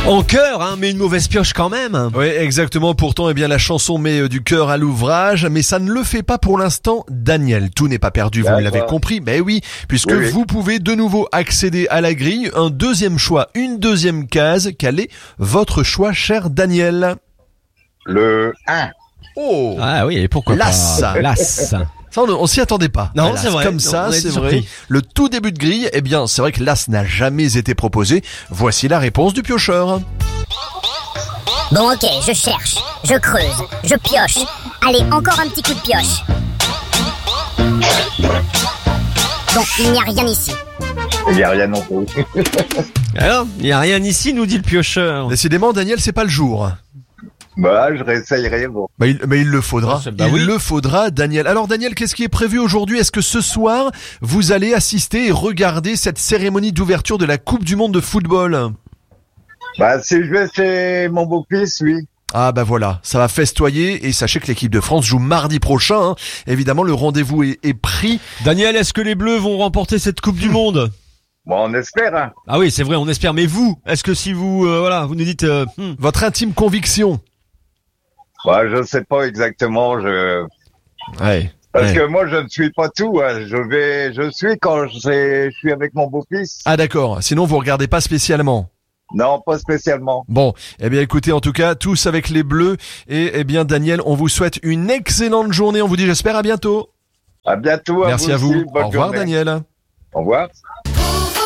En cœur, hein, mais une mauvaise pioche quand même. Oui, exactement. Pourtant, la chanson met du cœur à l'ouvrage, mais ça ne le fait pas pour l'instant. Daniel, tout n'est pas perdu, vous l'avez compris. Ben oui, puisque vous pouvez de nouveau accéder à la grille. Un deuxième choix, une deuxième case. Quel est votre choix, cher Daniel? Le 1. Oh. Ah oui, et pourquoi Las. pas Las. Ça, on s'y attendait pas. Non, Las. c'est vrai. Comme ça, On a été c'est surpris. vrai. Le tout début de grille, c'est vrai que l'As n'a jamais été proposé. Voici la réponse du piocheur. Bon, ok, je cherche, je creuse, je pioche. Allez, encore un petit coup de pioche. Bon, il n'y a rien ici. Il n'y a rien non plus. Alors, il n'y a rien ici, nous dit le piocheur. Décidément, Daniel, c'est pas le jour. Bah, je réessayerai, bon. Il le faudra. Le faudra, Daniel. Alors, Daniel, qu'est-ce qui est prévu aujourd'hui? Est-ce que ce soir, vous allez assister et regarder cette cérémonie d'ouverture de la Coupe du Monde de football? Bah, si je vais chez mon beau-fils, oui. Ah bah voilà, ça va festoyer et sachez que l'équipe de France joue mardi prochain. Hein. Évidemment, le rendez-vous est pris. Daniel, est-ce que les Bleus vont remporter cette Coupe du Monde? Bon, on espère, hein. Ah oui, c'est vrai, on espère. Mais vous, est-ce que si vous, vous nous dites... Votre intime conviction? Bah, je sais pas exactement, Parce que moi, je ne suis pas tout, hein. Je suis quand je suis avec mon beau-fils. Ah d'accord, sinon vous regardez pas spécialement? Non, pas spécialement. Bon, écoutez, en tout cas, tous avec les Bleus. Et Daniel, on vous souhaite une excellente journée. On vous dit, j'espère, à bientôt. À bientôt. Merci à vous. Aussi, bonne Au revoir, journée. Daniel. Au revoir.